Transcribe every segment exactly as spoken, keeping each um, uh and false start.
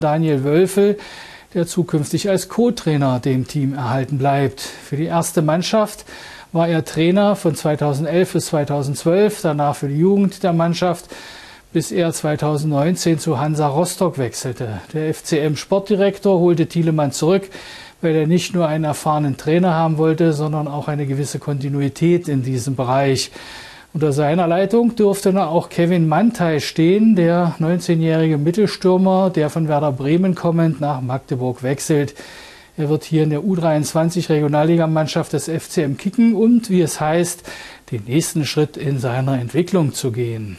Daniel Wölfel, der zukünftig als Co-Trainer dem Team erhalten bleibt. Für die erste Mannschaft war er Trainer von zweitausendelf bis zweitausendzwölf, danach für die Jugend der Mannschaft, bis er zweitausendneunzehn zu Hansa Rostock wechselte. Der F C M-Sportdirektor holte Thielemann zurück, weil er nicht nur einen erfahrenen Trainer haben wollte, sondern auch eine gewisse Kontinuität in diesem Bereich. Unter seiner Leitung durfte dann auch Kevin Mantei stehen, der neunzehnjährige Mittelstürmer, der von Werder Bremen kommend nach Magdeburg wechselt. Er wird hier in der U dreiundzwanzig Regionalligamannschaft des F C M kicken und, wie es heißt, den nächsten Schritt in seiner Entwicklung zu gehen.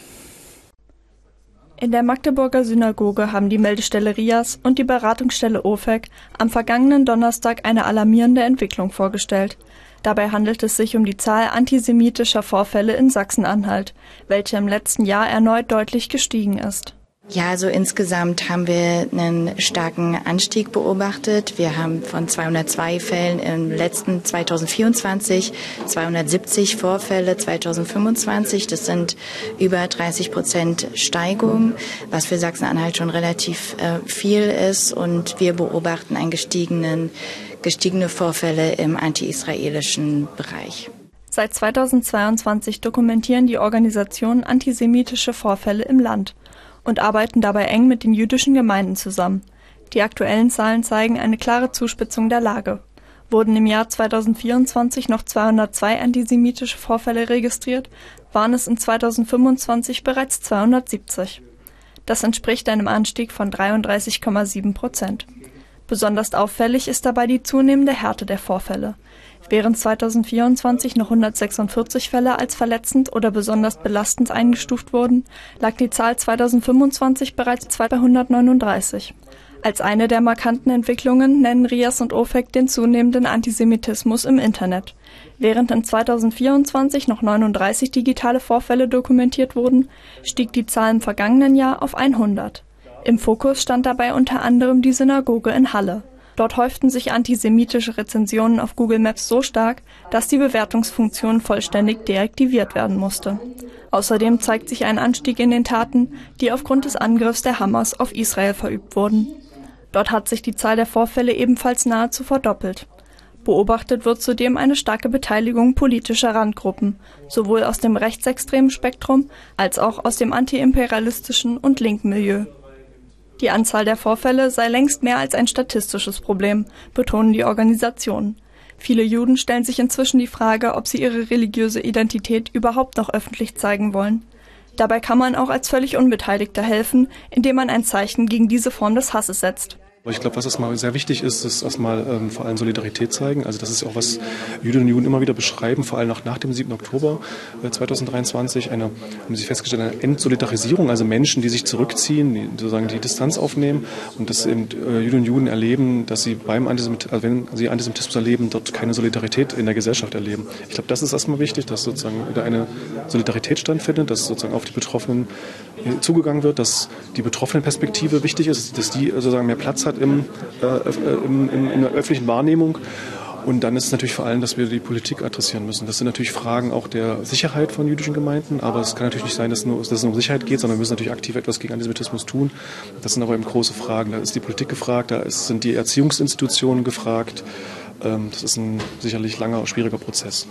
In der Magdeburger Synagoge haben die Meldestelle RIAS und die Beratungsstelle O F E C am vergangenen Donnerstag eine alarmierende Entwicklung vorgestellt. Dabei handelt es sich um die Zahl antisemitischer Vorfälle in Sachsen-Anhalt, welche im letzten Jahr erneut deutlich gestiegen ist. Ja, also insgesamt haben wir einen starken Anstieg beobachtet. Wir haben von zweihundertzwei Fällen im letzten zweitausendvierundzwanzig zweihundertsiebzig Vorfälle zweitausendfünfundzwanzig. Das sind über dreißig Prozent Steigung, was für Sachsen-Anhalt schon relativ äh, viel ist. Und wir beobachten einen gestiegenen, gestiegene Vorfälle im anti-israelischen Bereich. Seit zweitausendzweiundzwanzig dokumentieren die Organisationen antisemitische Vorfälle im Land und arbeiten dabei eng mit den jüdischen Gemeinden zusammen. Die aktuellen Zahlen zeigen eine klare Zuspitzung der Lage. Wurden im Jahr zweitausendvierundzwanzig noch zweihundertzwei antisemitische Vorfälle registriert, waren es in zweitausendfünfundzwanzig bereits zweihundertsiebzig. Das entspricht einem Anstieg von dreiunddreißig Komma sieben Prozent. Besonders auffällig ist dabei die zunehmende Härte der Vorfälle. Während zweitausendvierundzwanzig noch hundertsechsundvierzig Fälle als verletzend oder besonders belastend eingestuft wurden, lag die Zahl zweitausendfünfundzwanzig bereits bei hundertneununddreißig. Als eine der markanten Entwicklungen nennen RIAS und O F E C den zunehmenden Antisemitismus im Internet. Während in zweitausendvierundzwanzig noch neununddreißig digitale Vorfälle dokumentiert wurden, stieg die Zahl im vergangenen Jahr auf hundert. Im Fokus stand dabei unter anderem die Synagoge in Halle. Dort häuften sich antisemitische Rezensionen auf Google Maps so stark, dass die Bewertungsfunktion vollständig deaktiviert werden musste. Außerdem zeigt sich ein Anstieg in den Taten, die aufgrund des Angriffs der Hamas auf Israel verübt wurden. Dort hat sich die Zahl der Vorfälle ebenfalls nahezu verdoppelt. Beobachtet wird zudem eine starke Beteiligung politischer Randgruppen, sowohl aus dem rechtsextremen Spektrum als auch aus dem antiimperialistischen und linken Milieu. Die Anzahl der Vorfälle sei längst mehr als ein statistisches Problem, betonen die Organisationen. Viele Juden stellen sich inzwischen die Frage, ob sie ihre religiöse Identität überhaupt noch öffentlich zeigen wollen. Dabei kann man auch als völlig Unbeteiligter helfen, indem man ein Zeichen gegen diese Form des Hasses setzt. Ich glaube, was erstmal sehr wichtig ist, ist erstmal ähm, vor allem Solidarität zeigen. Also das ist auch, was Jüdinnen und Juden immer wieder beschreiben, vor allem auch nach dem siebten Oktober zweitausenddreiundzwanzig, eine, haben sie festgestellt, eine Entsolidarisierung, also Menschen, die sich zurückziehen, die sozusagen die Distanz aufnehmen und dass eben äh, Jüdinnen und Juden erleben, dass sie beim Antisemitismus, also wenn sie Antisemitismus erleben, dort keine Solidarität in der Gesellschaft erleben. Ich glaube, das ist erstmal wichtig, dass sozusagen wieder eine Solidarität stattfindet, dass sozusagen auf die Betroffenen zugegangen wird, dass die Betroffenenperspektive wichtig ist, dass die sozusagen mehr Platz hat im, äh, im, im, in der öffentlichen Wahrnehmung. Und dann ist es natürlich vor allem, dass wir die Politik adressieren müssen. Das sind natürlich Fragen auch der Sicherheit von jüdischen Gemeinden, aber es kann natürlich nicht sein, dass, nur, dass es nur um Sicherheit geht, sondern wir müssen natürlich aktiv etwas gegen Antisemitismus tun. Das sind aber eben große Fragen. Da ist die Politik gefragt, da ist, sind die Erziehungsinstitutionen gefragt. Ähm, das ist ein sicherlich langer, schwieriger Prozess.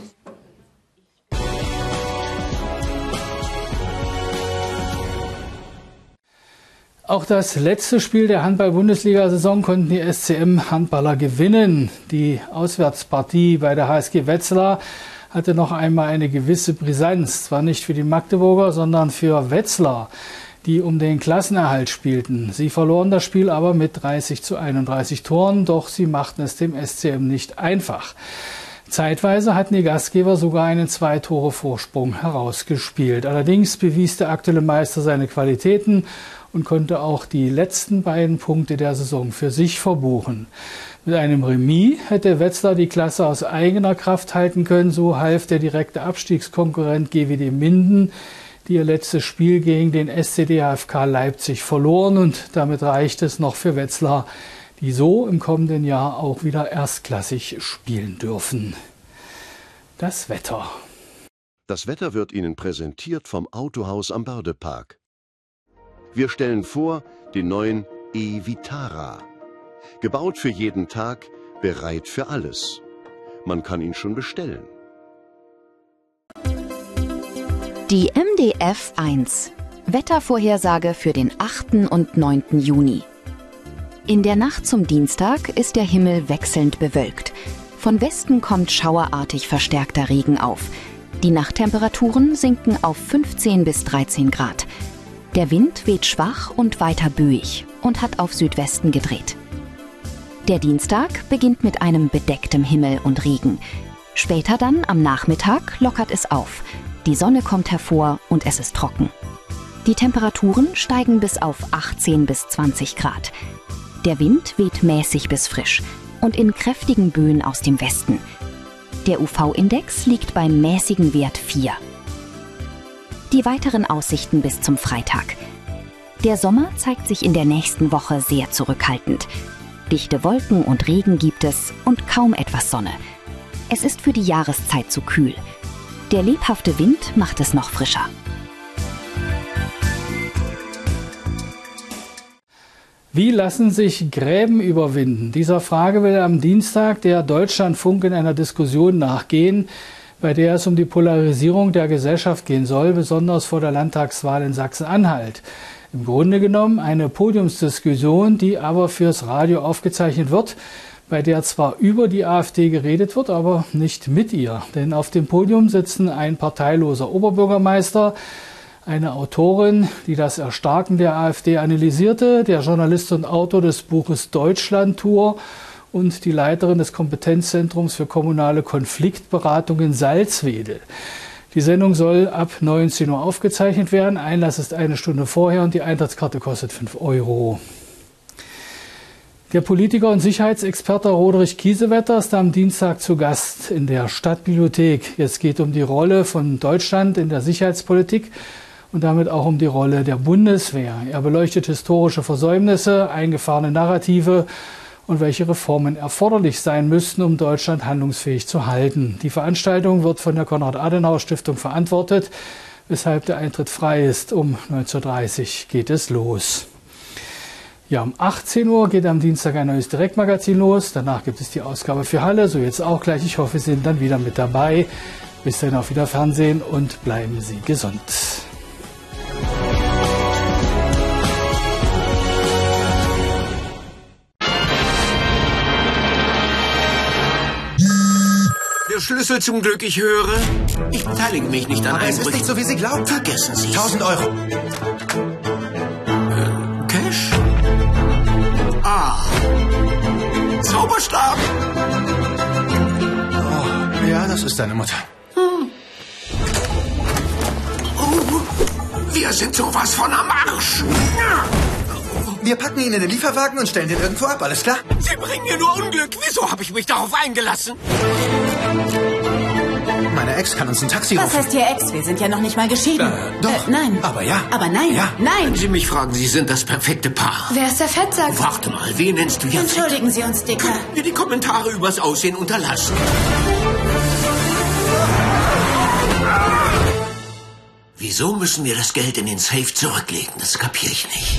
Auch das letzte Spiel der Handball-Bundesliga-Saison konnten die S C M-Handballer gewinnen. Die Auswärtspartie bei der H S G Wetzlar hatte noch einmal eine gewisse Brisanz. Zwar nicht für die Magdeburger, sondern für Wetzlar, die um den Klassenerhalt spielten. Sie verloren das Spiel aber mit dreißig zu einunddreißig Toren, doch sie machten es dem S C M nicht einfach. Zeitweise hatten die Gastgeber sogar einen Zwei-Tore-Vorsprung herausgespielt. Allerdings bewies der aktuelle Meister seine Qualitäten und konnte auch die letzten beiden Punkte der Saison für sich verbuchen. Mit einem Remis hätte Wetzlar die Klasse aus eigener Kraft halten können. So half der direkte Abstiegskonkurrent G W D Minden, die ihr letztes Spiel gegen den S C D H F K Leipzig verloren. Und damit reicht es noch für Wetzlar, die so im kommenden Jahr auch wieder erstklassig spielen dürfen. Das Wetter. Das Wetter wird Ihnen präsentiert vom Autohaus am Bördepark. Wir stellen vor den neuen e-Vitara. Gebaut für jeden Tag, bereit für alles. Man kann ihn schon bestellen. Die M D F eins. Wettervorhersage für den achten und neunten Juni. In der Nacht zum Dienstag ist der Himmel wechselnd bewölkt. Von Westen kommt schauerartig verstärkter Regen auf. Die Nachttemperaturen sinken auf fünfzehn bis dreizehn Grad. Der Wind weht schwach und weiter böig und hat auf Südwesten gedreht. Der Dienstag beginnt mit einem bedecktem Himmel und Regen. Später dann, am Nachmittag, lockert es auf. Die Sonne kommt hervor und es ist trocken. Die Temperaturen steigen bis auf achtzehn bis zwanzig Grad. Der Wind weht mäßig bis frisch und in kräftigen Böen aus dem Westen. Der U V-Index liegt beim mäßigen Wert vier. Die weiteren Aussichten bis zum Freitag. Der Sommer zeigt sich in der nächsten Woche sehr zurückhaltend. Dichte Wolken und Regen gibt es und kaum etwas Sonne. Es ist für die Jahreszeit zu kühl. Der lebhafte Wind macht es noch frischer. Wie lassen sich Gräben überwinden? Dieser Frage will am Dienstag der Deutschlandfunk in einer Diskussion nachgehen, bei der es um die Polarisierung der Gesellschaft gehen soll, besonders vor der Landtagswahl in Sachsen-Anhalt. Im Grunde genommen eine Podiumsdiskussion, die aber fürs Radio aufgezeichnet wird, bei der zwar über die AfD geredet wird, aber nicht mit ihr. Denn auf dem Podium sitzen ein parteiloser Oberbürgermeister, eine Autorin, die das Erstarken der AfD analysierte, der Journalist und Autor des Buches Deutschlandtour und die Leiterin des Kompetenzzentrums für kommunale Konfliktberatung in Salzwedel. Die Sendung soll ab neunzehn Uhr aufgezeichnet werden. Einlass ist eine Stunde vorher und die Eintrittskarte kostet fünf Euro. Der Politiker und Sicherheitsexperte Roderich Kiesewetter ist am Dienstag zu Gast in der Stadtbibliothek. Es geht um die Rolle von Deutschland in der Sicherheitspolitik und damit auch um die Rolle der Bundeswehr. Er beleuchtet historische Versäumnisse, eingefahrene Narrative und welche Reformen erforderlich sein müssten, um Deutschland handlungsfähig zu halten. Die Veranstaltung wird von der Konrad-Adenauer-Stiftung verantwortet, weshalb der Eintritt frei ist. Um neunzehn Uhr dreißig geht es los. Ja, um achtzehn Uhr geht am Dienstag ein neues Direktmagazin los. Danach gibt es die Ausgabe für Halle, so jetzt auch gleich. Ich hoffe, Sie sind dann wieder mit dabei. Bis dahin auf Wiederfernsehen und bleiben Sie gesund. Der Schlüssel zum Glück, ich höre. Ich beteilige mich nicht an Aber es ist nicht so, wie Sie glauben. Vergessen Sie es. tausend Euro. Äh, Cash? Ah. Zauberstab? Oh, ja, das ist deine Mutter. Hm. Oh, wir sind sowas von am Arsch. Wir packen ihn in den Lieferwagen und stellen den irgendwo ab, alles klar? Sie bringen mir nur Unglück. Wieso habe ich mich darauf eingelassen? Meine Ex kann uns ein Taxi rufen. Was heißt hier Ex? Wir sind ja noch nicht mal geschieden. Äh, doch. Äh, nein. Aber ja. Aber nein. Ja. Nein. Wenn Sie mich fragen, Sie sind das perfekte Paar. Wer ist der Fettsack? Warte mal, wen nennst du jetzt? Entschuldigen Sie uns, Dicker. Können wir die Kommentare übers Aussehen unterlassen? Wieso müssen wir das Geld in den Safe zurücklegen? Das kapiere ich nicht.